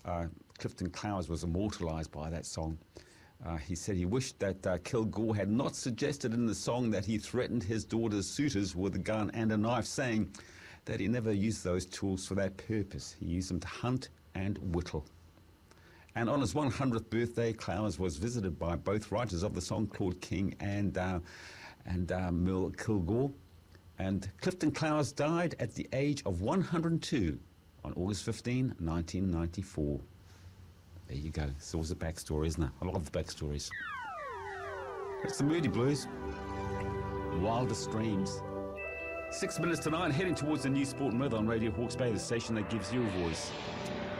Clifton Clowes was immortalised by that song. He said he wished that Kilgore had not suggested in the song that he threatened his daughter's suitors with a gun and a knife, saying that he never used those tools for that purpose. He used them to hunt and whittle. And on his 100th birthday, Clowes was visited by both writers of the song, Claude King and Merle Kilgore. And Clifton Clowes died at the age of 102 on August 15, 1994. There you go. It's always a backstory, isn't it? I love the backstories. It's the Moody Blues. Wildest Dreams. 6 minutes to 9, heading towards the new Sport Rhythm on Radio Hawke's Bay, the station that gives you a voice.